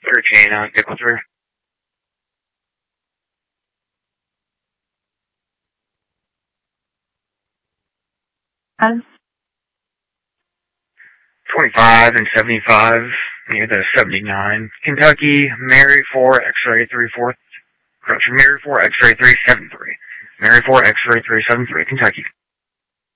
13, Nickel 3. Huh? 25 and 75, near the 79. Kentucky, Mary 4, X-ray 3-4. Correction, Mary 4, X-ray 373. Mary 4, X-ray 373, Kentucky.